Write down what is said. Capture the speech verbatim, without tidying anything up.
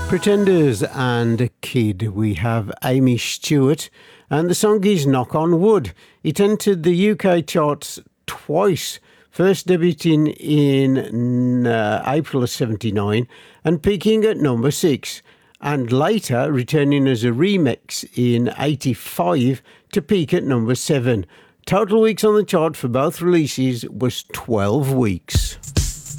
Pretenders and Kid. We have Amy Stewart, and the song is Knock on Wood. It entered the U K charts twice, first debuting in uh, April of seventy-nine and peaking at number six, and later returning as a remix in eighty-five to peak at number seven. Total weeks on the chart for both releases was twelve weeks.